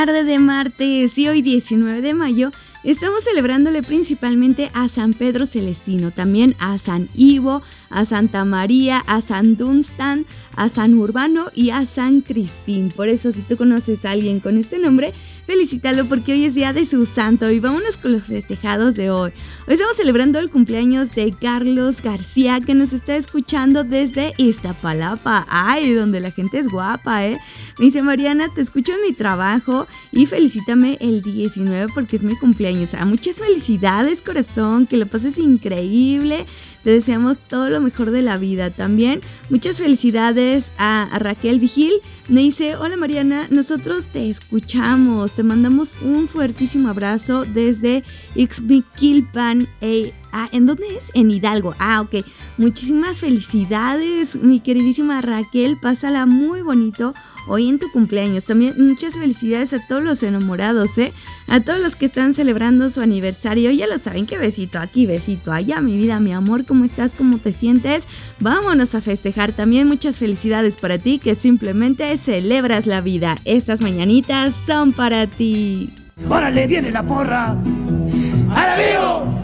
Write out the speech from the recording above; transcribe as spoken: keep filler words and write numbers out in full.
Tarde de martes y hoy diecinueve de mayo estamos celebrándole principalmente a San Pedro Celestino, también a San Ivo, a Santa María, a San Dunstan, a San Urbano y a San Crispín. Por eso, si tú conoces a alguien con este nombre, felicítalo porque hoy es día de su santo y vámonos con los festejados de hoy. Hoy estamos celebrando el cumpleaños de Carlos García, que nos está escuchando desde Iztapalapa. Ay, donde la gente es guapa, ¿eh? Me dice: Mariana, te escucho en mi trabajo y felicítame el diecinueve porque es mi cumpleaños. Ah, muchas felicidades, corazón, que lo pases increíble. Te deseamos todo lo mejor de la vida. También muchas felicidades a, a Raquel Vigil. Me dice: hola Mariana, nosotros te escuchamos. Te mandamos un fuertísimo abrazo desde Ixmiquilpan. Eh, ah, ¿en dónde es? En Hidalgo. Ah, ok. Muchísimas felicidades, mi queridísima Raquel. Pásala muy bonito hoy en tu cumpleaños. También muchas felicidades a todos los enamorados, ¿eh? A todos los que están celebrando su aniversario. Ya lo saben, que besito aquí, besito allá. Mi vida, mi amor, ¿cómo estás? ¿Cómo te sientes? Vámonos a festejar. También muchas felicidades para ti, que simplemente celebras la vida. Estas mañanitas son para ti. ¡Órale, viene la porra! ¡Ahora vivo!